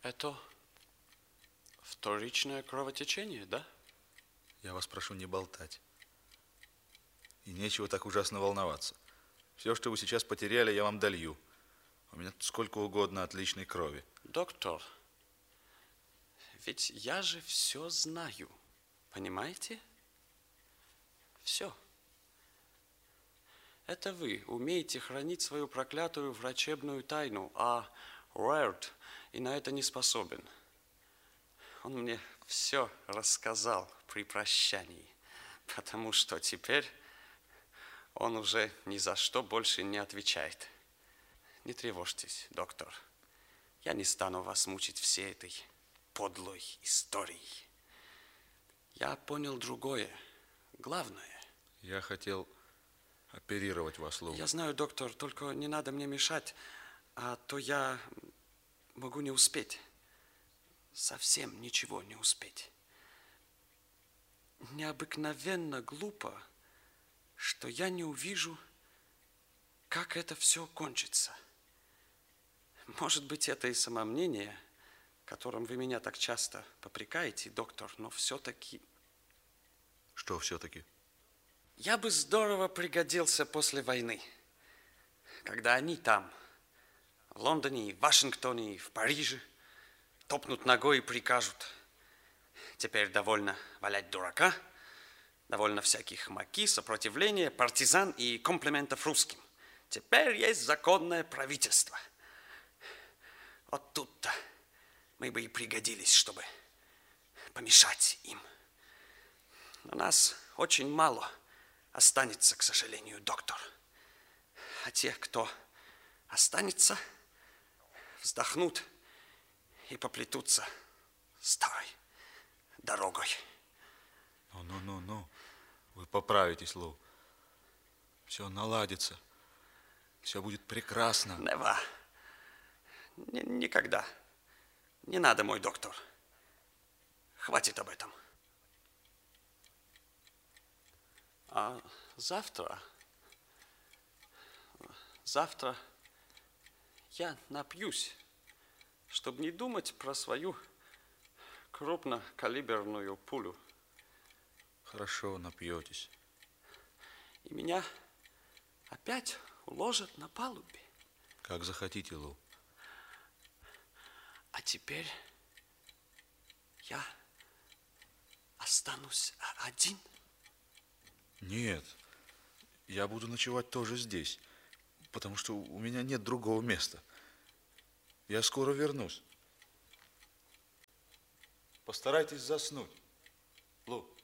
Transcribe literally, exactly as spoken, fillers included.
Это вторичное кровотечение, да? Я вас прошу не болтать. И нечего так ужасно волноваться. Все, что вы сейчас потеряли, я вам долью. У меня тут сколько угодно отличной крови. Доктор, ведь я же все знаю. Понимаете? Все. Это вы умеете хранить свою проклятую врачебную тайну, а Уэрт и на это не способен. Он мне все рассказал при прощании, потому что теперь он уже ни за что больше не отвечает. Не тревожьтесь, доктор. Я не стану вас мучить всей этой подлой историей. Я понял другое, главное. Я хотел оперировать вас, Лу. Я знаю, доктор, только не надо мне мешать, а то я могу не успеть. Совсем ничего не успеть. Необыкновенно глупо, что я не увижу, как это все кончится. Может быть, это и самомнение, которым вы меня так часто попрекаете, доктор, но все-таки... Что все-таки? Я бы здорово пригодился после войны, когда они там, в Лондоне, и в Вашингтоне, и в Париже, топнут ногой и прикажут: теперь довольно валять дурака, довольно всяких маки, сопротивления, партизан и комплиментов русским. Теперь есть законное правительство. Вот тут-то мы бы и пригодились, чтобы помешать им. Но нас очень мало останется, к сожалению, доктор. А те, кто останется, вздохнут и поплетутся старой дорогой. Ну-ну-ну-ну, вы поправитесь, Лу. Все наладится. Все будет прекрасно. Нева. Никогда. Не надо, мой доктор. Хватит об этом. А завтра, завтра я напьюсь, чтобы не думать про свою крупнокалиберную пулю. Хорошо, напьетесь. И меня опять уложат на палубе. Как захотите, Лу. А теперь я останусь один? Нет, я буду ночевать тоже здесь, потому что у меня нет другого места. Я скоро вернусь. Постарайтесь заснуть, Лу.